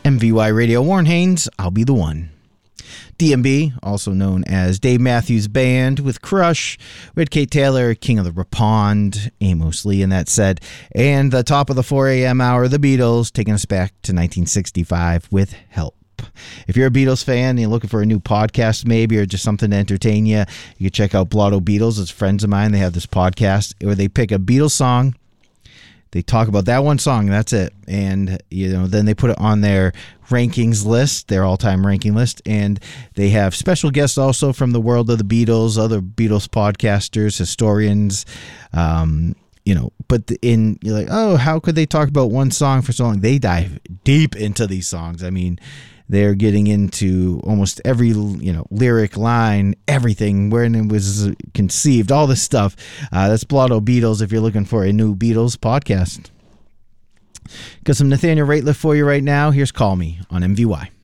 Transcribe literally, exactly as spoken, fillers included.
M V Y Radio, Warren Haynes, I'll Be the One. D M B, also known as Dave Matthews Band with Crush. We had Kate Taylor, King of the Rapond, Amos Lee, and that said. And the top of the four a.m. hour, the Beatles, taking us back to nineteen sixty-five with Help. If you're a Beatles fan and you're looking for a new podcast maybe, or just something to entertain you, you can check out Blotto Beatles. It's friends of mine. They have this podcast where they pick a Beatles song. They talk about that one song, and that's it. And, you know, then they put it on their rankings list, their all-time ranking list. And they have special guests also from the world of the Beatles, other Beatles podcasters, historians, um, you know. But in, you're like, oh, how could they talk about one song for so long? They dive deep into these songs. I mean, they're getting into almost every, you know, lyric line, everything, when it was conceived, all this stuff. Uh, that's Blotto Beatles if you're looking for a new Beatles podcast. Got some Nathaniel Rateliff for you right now. Here's Call Me on M V Y.